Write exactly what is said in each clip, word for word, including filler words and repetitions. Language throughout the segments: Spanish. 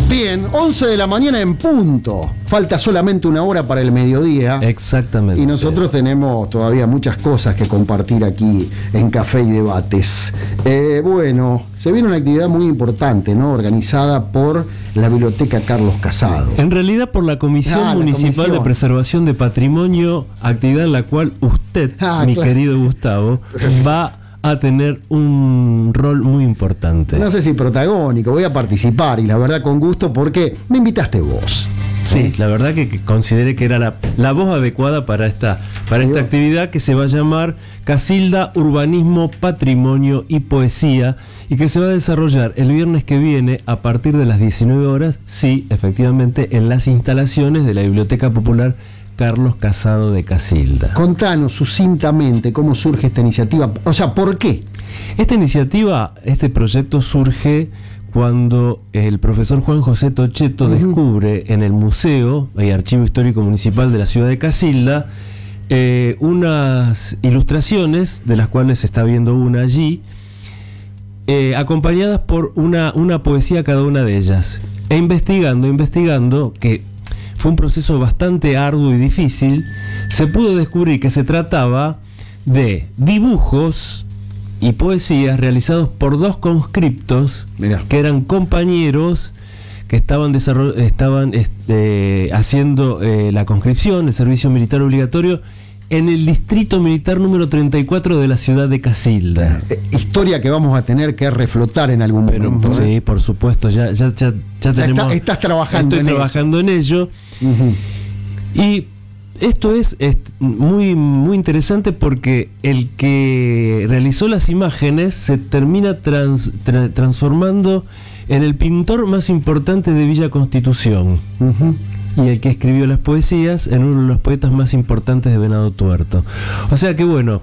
Bien, once de la mañana en punto. Falta solamente una hora para el mediodía. Exactamente. Y nosotros tenemos todavía muchas cosas que compartir aquí en Café y Debates. Eh, bueno, se viene una actividad muy importante, ¿no? Organizada por la Biblioteca Carlos Casado. En realidad por la Comisión Ah, la Municipal comisión. de Preservación de Patrimonio, actividad en la cual usted, Ah, mi claro. querido Gustavo, va a tener un rol muy importante. No sé si protagónico, voy a participar y la verdad con gusto porque me invitaste vos. Sí, la verdad que, que consideré que era la, la voz adecuada para esta, para esta Digo. actividad que se va a llamar Casilda, Urbanismo, Patrimonio y Poesía, y que se va a desarrollar el viernes que viene a partir de las diecinueve horas, sí, efectivamente, en las instalaciones de la Biblioteca Popular Carlos Casado de Casilda. Contanos sucintamente cómo surge esta iniciativa, o sea, ¿por qué? Esta iniciativa, este proyecto surge cuando el profesor Juan José Tochetto Uh-huh. descubre en el Museo y Archivo Histórico Municipal de la ciudad de Casilda eh, unas ilustraciones, de las cuales se está viendo una allí, eh, acompañadas por una, una poesía cada una de ellas. E investigando, investigando, que fue un proceso bastante arduo y difícil, se pudo descubrir que se trataba de dibujos y poesías realizados por dos conscriptos Mirá. que eran compañeros que estaban, desarroll- estaban este, haciendo eh, la conscripción, el servicio militar obligatorio, en el distrito militar número treinta y cuatro de la ciudad de Casilda. Eh, historia que vamos a tener que reflotar en algún Pero, momento. sí, ¿eh? por supuesto, ya, ya, ya, ya Ya tenemos. está- estás trabajando estoy en trabajando en ello. Ujú. Y esto es, es muy, muy interesante porque el que realizó las imágenes se termina trans- tra- transformando en el pintor más importante de Villa Constitución. Ujú. Y el que escribió las poesías en uno de los poetas más importantes de Venado Tuerto. O sea que bueno,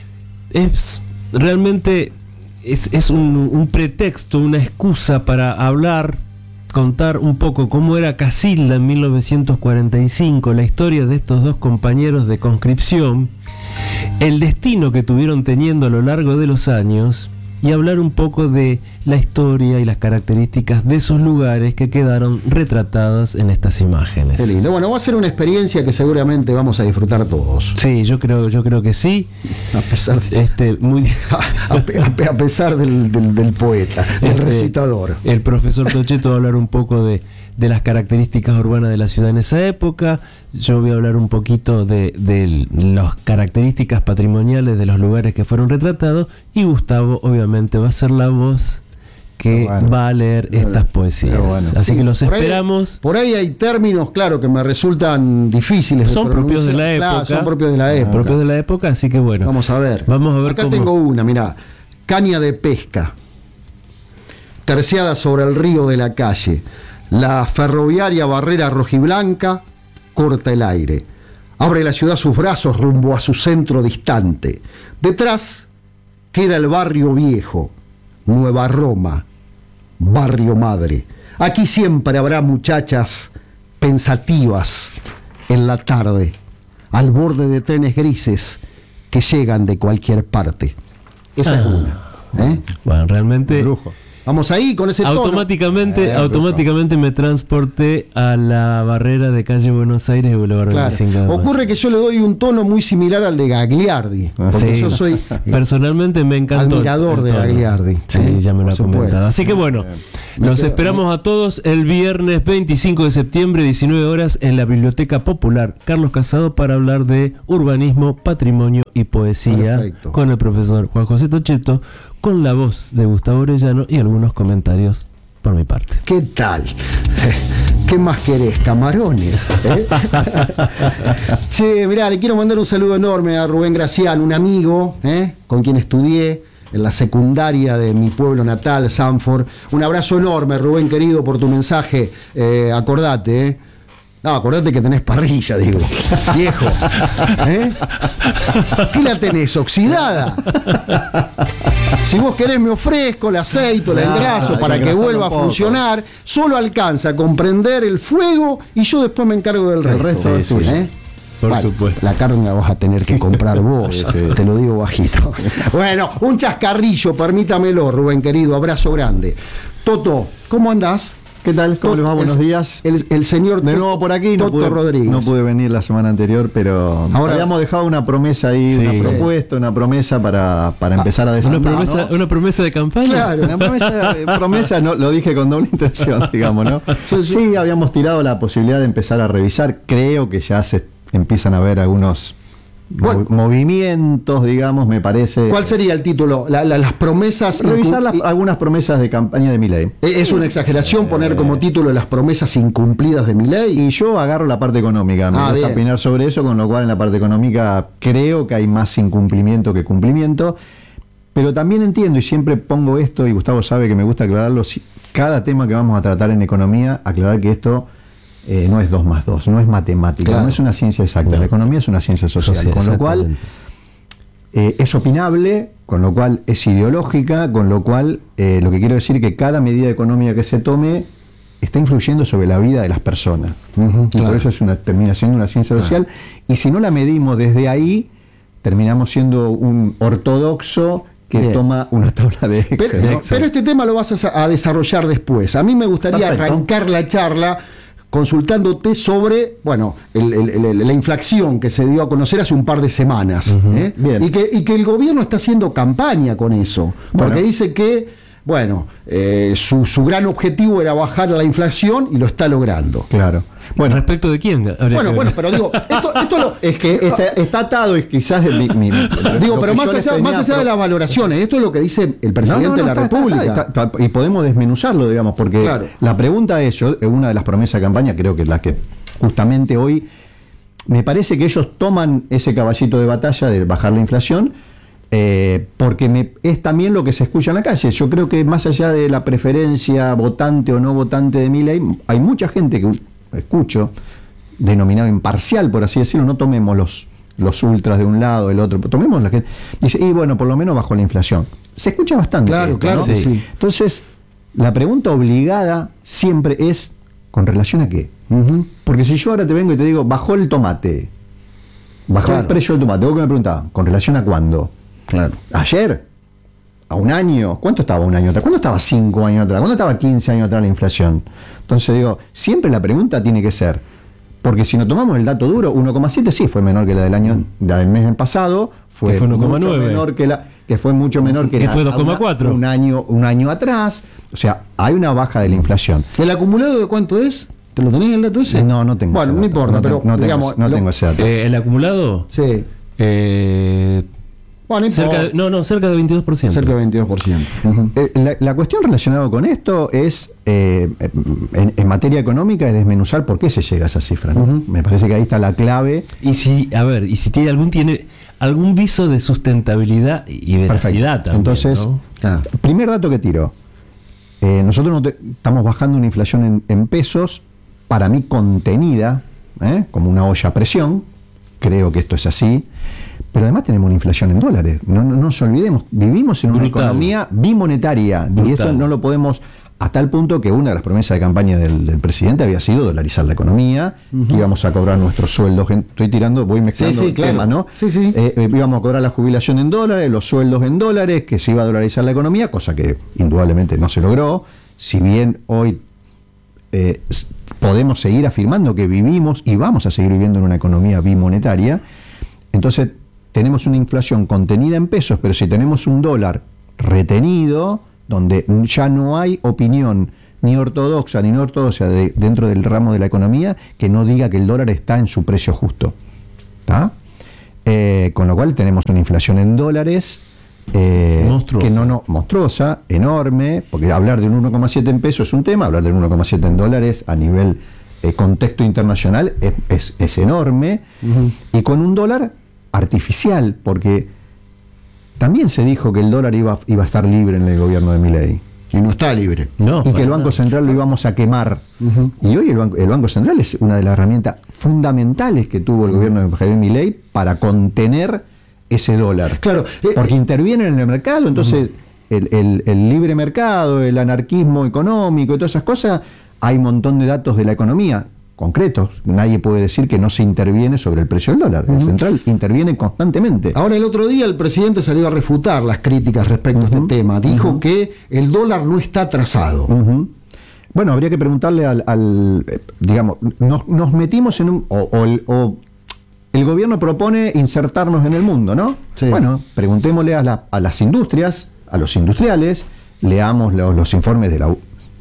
es realmente es, es un, un pretexto, una excusa para hablar, contar un poco cómo era Casilda en mil novecientos cuarenta y cinco, la historia de estos dos compañeros de conscripción, el destino que tuvieron teniendo a lo largo de los años, y hablar un poco de la historia y las características de esos lugares que quedaron retratados en estas imágenes. Qué lindo. Bueno, va a ser una experiencia que seguramente vamos a disfrutar todos. Sí, yo creo, yo creo que sí. A pesar de, Este, muy a, a- a pesar del, del- del poeta, del Este, recitador. El profesor Tochetto va a hablar un poco de, de las características urbanas de la ciudad en esa época. Yo voy a hablar un poquito de, de las características patrimoniales de los lugares que fueron retratados. Y Gustavo, obviamente, va a ser la voz que Bueno. va a leer estas poesías. Pero bueno. Así Sí, que los por ahí- esperamos. Por ahí hay términos, claro, que me resultan difíciles de Son propios de la pronunciar. época. Claro, son propios de la época. Propios de la época, así que bueno. Vamos a ver. Vamos a ver Acá cómo- tengo una, mirá. Caña de pesca. Terciada sobre el río de la calle. La ferroviaria barrera rojiblanca corta el aire. Abre la ciudad sus brazos rumbo a su centro distante. Detrás queda el barrio viejo, Nueva Roma, barrio madre. Aquí siempre habrá muchachas pensativas en la tarde, al borde de trenes grises que llegan de cualquier parte. Esa Ah. es una. ¿eh? Bueno, realmente. Brujo. Vamos ahí con ese tono. Automáticamente, Eh, automáticamente me transporté a la barrera de calle Buenos Aires y Boulevard Claro. veinticinco de mayo. Ocurre que yo le doy un tono muy similar al de Gagliardi, Ah, porque sí. yo soy Personalmente me encantó. admirador el de tono. Gagliardi. Sí, ¿eh? ya me lo Por ha supuesto. comentado. Así que bueno, Me los quedo- esperamos a todos el viernes veinticinco de septiembre, diecinueve horas, en la Biblioteca Popular Carlos Casado para hablar de urbanismo, patrimonio y poesía Perfecto. con el profesor Juan José Tochetto, con la voz de Gustavo Orellano y algunos comentarios por mi parte. ¿Qué tal? ¿Qué más querés? Camarones. ¿eh? Che, mirá, le quiero mandar un saludo enorme a Rubén Gracián, un amigo ¿eh? con quien estudié en la secundaria de mi pueblo natal, Sanford. Un abrazo enorme, Rubén querido, por tu mensaje. Eh, acordate, ¿eh? No, acordate que tenés parrilla, digo. Viejo. ¿Eh? ¿Qué la tenés? ¿Oxidada? Si vos querés me ofrezco, la aceito, la Claro, engraso hay para que que engrasarlo vuelva a un poco. funcionar. Solo alcanza con prender el fuego y yo después me encargo del resto. resto es Sí, tuyo. ¿eh? Por Bueno, supuesto. La carne la vas a tener que comprar vos, Sí, sí. te lo digo bajito. Bueno, un chascarrillo, permítamelo, Rubén querido, abrazo grande. Toto, ¿cómo andás? ¿Qué tal? ¿Cómo les va? Buenos el, días. El, el señor de nuevo por aquí. Toto No pude, Rodríguez. no pude venir la semana anterior, pero ahora habíamos dejado una promesa ahí, sí, una propuesta, una promesa para, para ah, empezar a desarrollar. Una promesa, ¿no? Una promesa de campaña. Claro, una promesa, promesa no, lo dije con doble intención, digamos, ¿no? Sí, sí. sí, habíamos tirado la posibilidad de empezar a revisar. Creo que ya se empiezan a ver algunos bueno, movimientos, digamos, me parece. ¿Cuál sería el título? La, la, las promesas. Revisar las, algunas promesas de campaña de Milei. ¿Es una exageración eh, poner como título las promesas incumplidas de Milei? Y yo agarro la parte económica. Me ah, gusta bien. opinar sobre eso, con lo cual en la parte económica creo que hay más incumplimiento que cumplimiento. Pero también entiendo, y siempre pongo esto, y Gustavo sabe que me gusta aclararlo, cada tema que vamos a tratar en economía, aclarar que esto Eh, no es dos más dos, no es matemática, claro. No es una ciencia exacta, no. La economía es una ciencia social, social con lo cual eh, es opinable, con lo cual es ideológica, con lo cual eh, lo que quiero decir es que cada medida económica que se tome está influyendo sobre la vida de las personas, uh-huh, y claro. Por eso es una, termina siendo una ciencia social, claro. Y si no la medimos desde ahí, terminamos siendo un ortodoxo que Bien. Toma una tabla de Excel. Pero, no, pero este tema lo vas a, a desarrollar después. A mí me gustaría Perfecto. Arrancar la charla consultándote sobre, bueno, el, el, el, la inflación que se dio a conocer hace un par de semanas, uh-huh. ¿eh? y, que, y que el gobierno está haciendo campaña con eso, porque bueno. dice que, bueno, eh, su, su gran objetivo era bajar la inflación y lo está logrando. Claro. Bueno, ¿respecto de quién? Bueno, bueno, pero digo, esto, esto lo, es que está, está atado y quizás el, mi, mi, digo, pero más allá, más allá de las valoraciones, esto es lo que dice el presidente no, no, no, de la está, República. Está, está, está, y podemos desmenuzarlo, digamos, porque claro. La pregunta es, yo, una de las promesas de campaña, creo que es la que justamente hoy, me parece que ellos toman ese caballito de batalla de bajar la inflación, eh, porque me, es también lo que se escucha en la calle. Yo creo que más allá de la preferencia votante o no votante de Milei, hay mucha gente que escucho, denominado imparcial, por así decirlo, no tomemos los, los ultras de un lado, el otro, tomemos la gente, dice, y bueno, por lo menos bajó la inflación. Se escucha bastante. Claro, esto, claro, ¿no? sí, sí. Entonces, la pregunta obligada siempre es, ¿con relación a qué? Uh-huh. Porque si yo ahora te vengo y te digo, bajó el tomate, bajó claro. El precio del tomate, vos que me preguntabas, ¿con relación a cuándo? Claro. ¿Ayer? ¿A un año? ¿Cuánto estaba un año atrás? ¿Cuánto estaba cinco años atrás? ¿Cuánto estaba quince años atrás la inflación? Entonces digo, siempre la pregunta tiene que ser, porque si nos tomamos el dato duro, uno coma siete sí fue menor que la del año, la del mes pasado, fue, que fue uno coma nueve. Mucho menor que la, que fue mucho menor que, que la, fue dos coma cuatro. Un año, un año atrás. O sea, hay una baja de la inflación. ¿El acumulado de cuánto es? ¿Te lo tenés el dato ese? No, no tengo. Bueno, ese no dato. importa, no pero no digamos, tengo, no lo, tengo ese dato. Eh, ¿El acumulado? Sí. Eh, Bueno, cerca de, no, no, cerca de veintidós por ciento. Cerca de veintidós por ciento. Uh-huh. Eh, la, la cuestión relacionada con esto es, eh, en, en materia económica, es desmenuzar por qué se llega a esa cifra, ¿no? Uh-huh. Me parece que ahí está la clave. Y si, a ver, y si tiene algún tiene algún viso de sustentabilidad y veracidad también, entonces, ¿no? ah. Primer dato que tiro. Eh, nosotros no te, estamos bajando una inflación en, en pesos, para mí contenida, ¿eh? Como una olla a presión. Creo que esto es así. Pero además tenemos una inflación en dólares. No, no, no nos olvidemos, vivimos en una Brutal. Economía bimonetaria. Brutal. Y esto no lo podemos, a tal punto que una de las promesas de campaña del, del presidente había sido dolarizar la economía, uh-huh. Que íbamos a cobrar nuestros sueldos. En, estoy tirando, voy mezclando sí, sí, claro. temas, ¿no? Sí, sí. Eh, eh, íbamos a cobrar la jubilación en dólares, los sueldos en dólares, que se iba a dolarizar la economía, cosa que indudablemente no se logró. Si bien hoy eh, podemos seguir afirmando que vivimos y vamos a seguir viviendo en una economía bimonetaria, entonces tenemos una inflación contenida en pesos, pero si tenemos un dólar retenido, donde ya no hay opinión ni ortodoxa ni no ortodoxa de, dentro del ramo de la economía que no diga que el dólar está en su precio justo. ¿Tá? Eh, con lo cual tenemos una inflación en dólares eh, monstruosa. que no, no monstruosa, enorme, porque hablar de un uno coma siete en pesos es un tema, hablar del uno coma siete en dólares a nivel eh, contexto internacional es, es, es enorme, uh-huh. Y con un dólar artificial, porque también se dijo que el dólar iba, iba a estar libre en el gobierno de Milei. Y no está libre. No, y que el Banco no. Central lo íbamos a quemar. Uh-huh. Y hoy el banco, el Banco Central es una de las herramientas fundamentales que tuvo el uh-huh. gobierno de Javier Milei para contener ese dólar. Claro. Porque eh, intervienen en el mercado, entonces uh-huh. el, el, el libre mercado, el anarquismo económico y todas esas cosas, hay un montón de datos de la economía concretos. Nadie puede decir que no se interviene sobre el precio del dólar. Uh-huh. El central interviene constantemente. Ahora, el otro día el presidente salió a refutar las críticas respecto uh-huh. a este tema. Dijo uh-huh. que el dólar no está atrasado. Uh-huh. bueno, habría que preguntarle al, al eh, digamos, nos, nos metimos en un, o, o, el, o el gobierno propone insertarnos en el mundo, ¿no? Sí. Bueno, preguntémosle a, la, a las industrias, a los industriales, leamos los, los informes de la,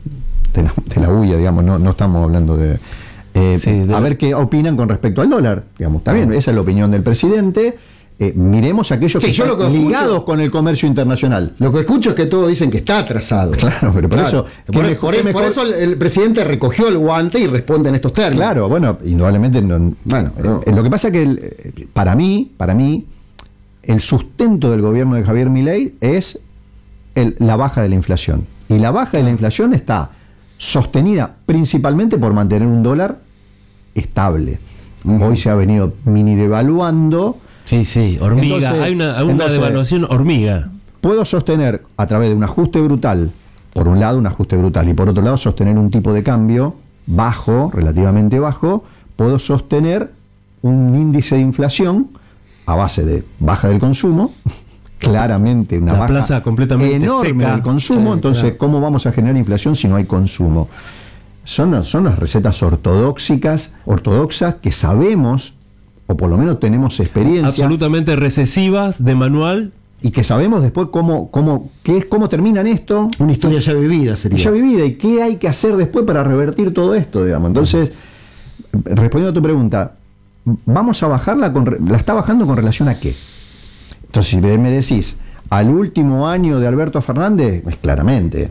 de la, de la U I A, digamos, no, no estamos hablando de, eh, Sí, de- a ver qué opinan con respecto al dólar, digamos, está bien, esa es la opinión del presidente. Eh, miremos aquellos Sí, que yo están lo que escucho- ligados con el comercio internacional. Lo que escucho es que todos dicen que está atrasado. Claro, pero por eso, ¿qué Por, mejor- por qué eso, por mejor- eso el, el presidente recogió el guante y responde en estos términos. Claro, bueno, indudablemente no, Bueno, eh, no. lo que pasa que el, eh, para mí, para mí, el sustento del gobierno de Javier Milei es el- la baja de la inflación. Y la baja de la inflación está sostenida principalmente por mantener un dólar estable. Hoy se ha venido mini devaluando. Sí, sí, hormiga. Entonces- hay una, hay una entonces- devaluación hormiga. Puedo sostener a través de un ajuste brutal, por un lado un ajuste brutal y por otro lado sostener un tipo de cambio bajo, relativamente bajo, puedo sostener un índice de inflación a base de baja del consumo, claramente una La baja plaza completamente enorme seca. del consumo, Sí, entonces claro. ¿cómo vamos a generar inflación si no hay consumo? Son, son las recetas ortodoxas, ortodoxas que sabemos, o por lo menos tenemos experiencia, Absolutamente recesivas, de manual. y que sabemos después cómo, cómo, qué es, cómo terminan esto, Una historia ya vivida sería. ya vivida, y qué hay que hacer después para revertir todo esto, digamos. Entonces, respondiendo a tu pregunta, ¿vamos a bajarla? Con, re- ¿La está bajando con relación a qué? Entonces, si me decís, al último año de Alberto Fernández, pues claramente.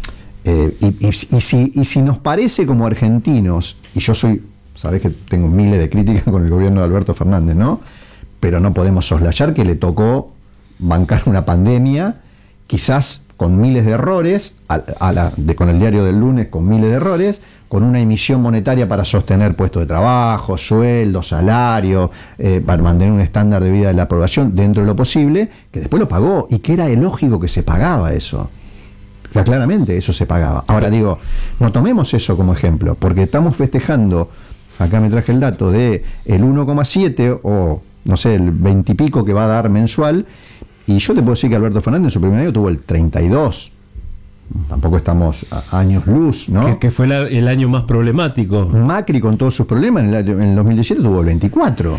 Eh, y, y- y si, y si nos parece como argentinos, y yo soy, sabés que tengo miles de críticas con el gobierno de Alberto Fernández, ¿no? Pero no podemos soslayar que le tocó bancar una pandemia, quizás con miles de errores, a, a la, de, con el diario del lunes con miles de errores, con una emisión monetaria para sostener puestos de trabajo, sueldos, salarios, eh, para mantener un estándar de vida de la población dentro de lo posible, que después lo pagó y que era lógico que se pagaba eso. Ya, claramente eso se pagaba. Ahora digo, no tomemos eso como ejemplo, porque estamos festejando, acá me traje el dato, de el uno coma siete o no sé, el veinte y pico que va a dar mensual, y yo te puedo decir que Alberto Fernández en su primer año tuvo el treinta y dos. Tampoco estamos a años luz, ¿no? Que, que fue la- el año más problemático. Macri con todos sus problemas en el, año- en el dos mil diecisiete tuvo el veinticuatro.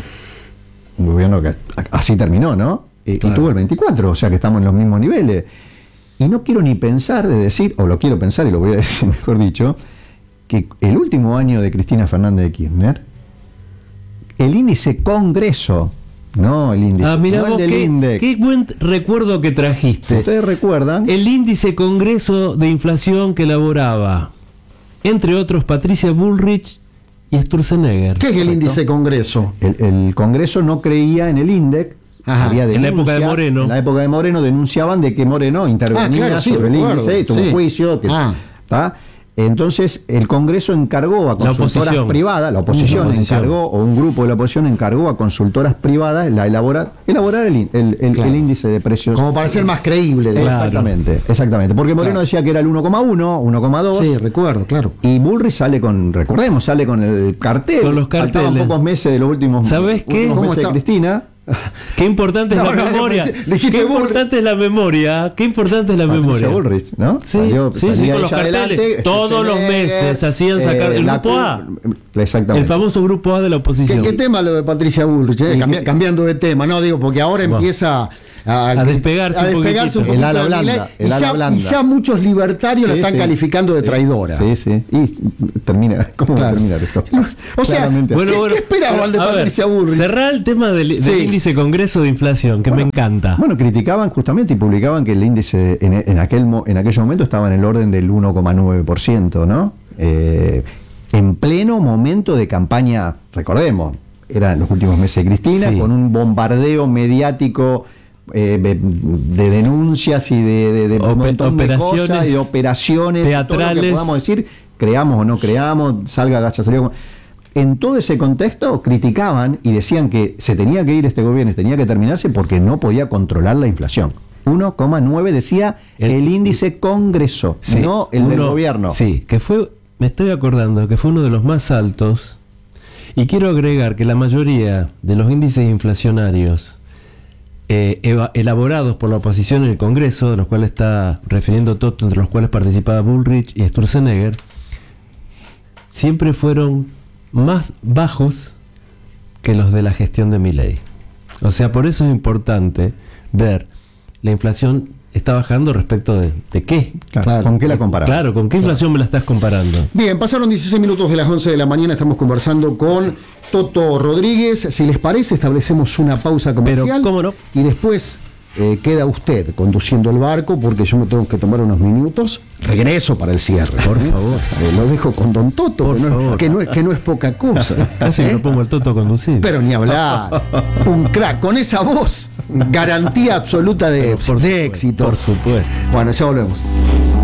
Un gobierno que a- así terminó, ¿no? Y, Claro. y tuvo el veinticuatro, o sea que estamos en los mismos niveles. Y no quiero ni pensar de decir, o lo quiero pensar y lo voy a decir mejor dicho, que el último año de Cristina Fernández de Kirchner, el índice Congreso, no el índice, Ah, mirá no el vos, del qué, INDEC. qué buen recuerdo que trajiste. Ustedes recuerdan, El índice Congreso de Inflación que elaboraba, entre otros, Patricia Bullrich y Sturzenegger. ¿Qué es el índice Congreso? el, el Congreso no creía en el INDEC. Ajá. Había En la época de denuncias, Moreno. En la época de Moreno denunciaban de que Moreno intervenía Ah, claro, sí, sobre el recuerdo, índice, tuvo sí. un juicio. Que, Ah. ¿tá? Entonces el Congreso encargó a La consultoras oposición. privadas, la oposición, La oposición. encargó, o un grupo de la oposición encargó a consultoras privadas la elaborar, elaborar el, in- el- el- Claro. el índice de precios. Como para ser más creíble. de- Claro. Exactamente, exactamente. Porque Moreno Claro. decía que era el uno coma uno, uno coma dos. Sí, recuerdo, claro. Y Bullrich sale con, recordemos, sale con el cartel. Con los Faltaban carteles. pocos meses de los últimos, ¿Sabés qué? últimos ¿Cómo meses de está? Cristina. Qué importante es No, la no, memoria. dijiste- dijiste Qué Bullrich. importante es la memoria. Qué importante es la Patricia memoria. Bullrich, ¿no? Sí, Salió- sí, sí, salía con los ella carteles. adelante, Todos los Sturzenegger, meses hacían sacar el la grupo Cu- A. Exactamente. El famoso grupo A de la ¿Qué, oposición. qué tema lo de Patricia Bullrich? eh? Y Cambi- que- cambiando de tema, no digo, porque ahora Bueno. empieza a, A despegarse a un despegarse un poquitito. poquito El ala de blanda, Milei, el y, ala ya, blanda. y ya muchos libertarios la Sí, están sí. calificando de Sí. traidora. Sí, sí. Y termina. ¿Cómo va a Claro. terminar esto? O sea, Claramente. ¿qué- qué esperaban de a ver, Patricia Bullrich? Cerrar el tema del, del Sí. índice Congreso de Inflación, que Bueno, me encanta. Bueno, criticaban justamente y publicaban que el índice en, en aquel mo- en aquel momento estaba en el orden del uno coma nueve por ciento, ¿no? Eh, en pleno momento de campaña, recordemos, eran los últimos meses de Cristina, Sí. con un bombardeo mediático eh, de, de denuncias y de, de, de un Ope- montón de operaciones cosas y de operaciones, todo lo que teatrales. podamos decir, creamos o no creamos, salga, haya salido. En todo ese contexto criticaban y decían que se tenía que ir este gobierno, tenía que terminarse porque no podía controlar la inflación. uno coma nueve decía el, El- índice Congreso, Sí, no el del uno- gobierno. Sí, que fue, me estoy acordando que fue uno de los más altos. Y quiero agregar que la mayoría de los índices inflacionarios eh, eva- elaborados por la oposición en el Congreso, de los cuales está refiriendo Toto, entre los cuales participaba Bullrich y Sturzenegger, siempre fueron más bajos que los de la gestión de Milei. O sea, por eso es importante ver la inflación está bajando respecto de, de qué. Claro, ¿con qué la comparamos? Claro, ¿con qué inflación me la estás comparando? Bien, pasaron dieciséis minutos de las once de la mañana, estamos conversando con Toto Rodríguez. Si les parece, establecemos una pausa comercial. Pero, ¿cómo no? Y después eh, queda usted conduciendo el barco, porque yo me tengo que tomar unos minutos. Regreso para el cierre. Por favor. Eh, lo dejo con Don Toto, Por que no, favor. es, que, no es, que no es poca cosa. Casi ¿eh? me pongo el Toto a conducir. Pero ni hablar. Un crack, con esa voz, garantía absoluta de, Por de supuesto, éxito. Por supuesto. Bueno, ya volvemos.